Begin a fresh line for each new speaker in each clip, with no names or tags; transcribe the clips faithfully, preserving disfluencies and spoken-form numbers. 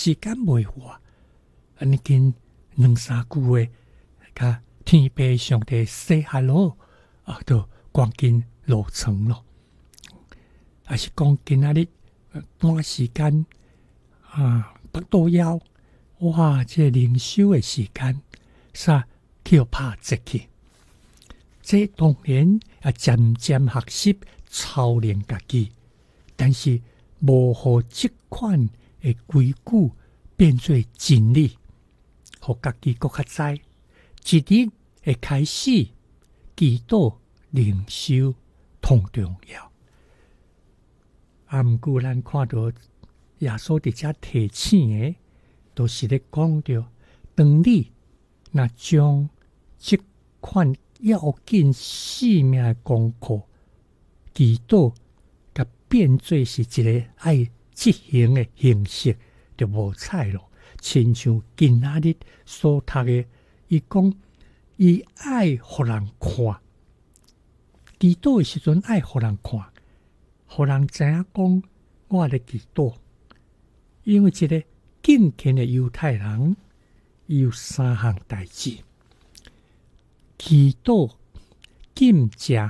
时间袂活，安尼经两三句话，甲天父上帝 say hello 啊，就赶紧落床咯。还是讲今仔日短时间啊，腹肚枵，哇！这灵修的时间，煞去拍折去。这当然也渐渐学习操练家己，但是无互这款的规矩变做真理，互家己更较知，一日会开始祈祷灵修同重要。啊，毋过咱看到耶稣伫遮提醒的，都是咧讲着，当你若将这款要紧性命的功课，祈祷，甲变做是一个爱执行的形式，就无彩咯。亲像今仔日所读的，伊讲伊爱互人看，祈祷的时阵爱互人看，互人知影讲我咧祈祷。因为一个敬虔的犹太人，伊有三项代志。祈祷、禁食、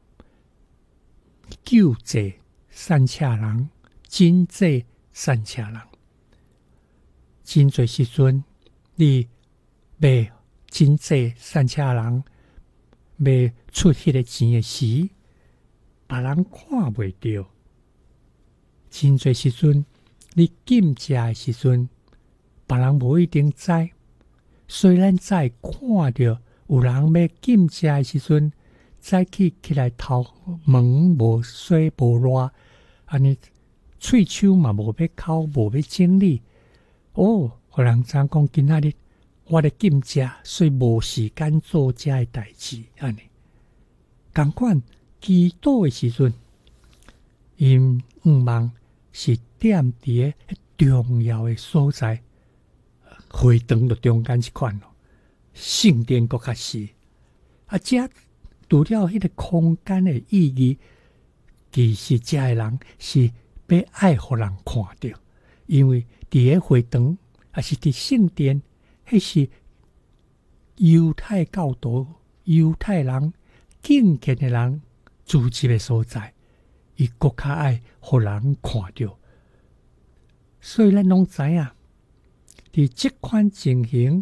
救济善车人、真济善车人。真侪时阵，你要真济善车人要出迄个钱的时，别人看袂到。真侪时阵，你禁食的时阵，别人无一定知。虽然在看到有人要禁食的时阵，再去起来头毛无水无热，安尼喙手嘛无要口，无要整理。哦，互人知讲今仔日我咧禁食，所以无时间做遮的代志。安尼，共款祈祷的时阵，因毋望是点伫个重要的所在，会堂就中间一款咯。圣殿国较是，啊，遮除了迄个空间的意义，其实遮的人是要爱互人看到，因为伫个会堂还是伫圣殿，迄是犹太教徒、犹太人敬虔的人聚集的所在，伊国较爱互人看到。所以咱拢知影，伫即款情形，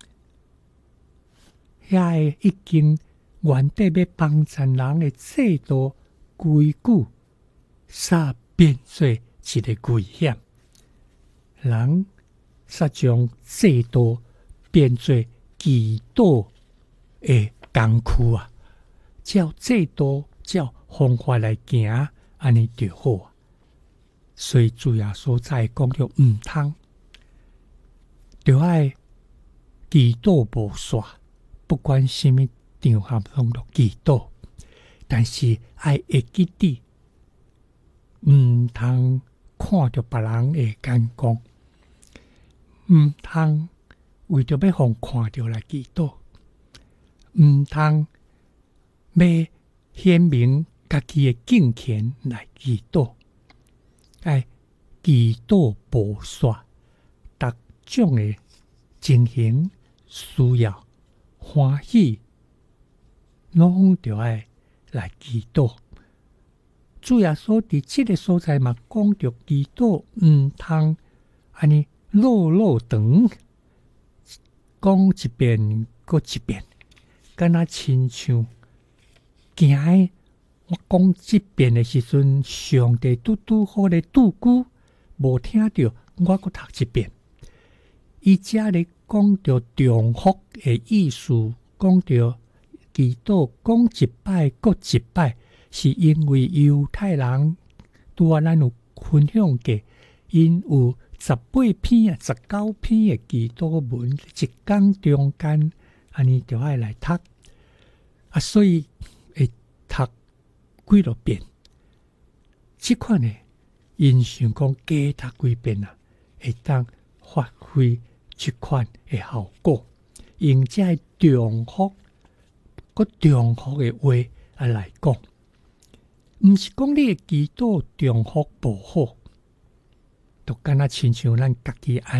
遐个已经原底要帮衬人的制度规矩，煞变做一个危险。人煞将制度变做祈祷的工具啊！照制度、照方法来行，安尼就好啊。所以主要所在讲着毋通，就爱祈祷无煞，不管什么场合拢着祈祷，但是爱会记得，毋通看着别人的眼光，毋通为着要互看着来祈祷，毋通要显明家己的敬虔来祈祷。爱祈祷无煞，逐种的情形、需要、欢喜，拢着爱来祈祷。主耶稣伫即个所在嘛，讲着祈祷毋通安尼落落长，讲一遍过一遍，敢若亲像行的。我讲即遍的时阵，上帝拄拄好咧拄久，无听到，我阁读一遍。伊遮咧讲着重复的意思，讲着祈祷讲一摆阁一摆，是因为犹太人拄啊，咱有分享过，因有十八篇啊、十九篇的祈祷文，一讲中间，安尼就爱来读啊，所以会读几落遍，即款呢，因想讲加读几遍啊，会当发挥即款的效果。用这重复、个重复的话啊来讲，毋是讲你的祈祷重复无好，就敢若亲像咱家己爱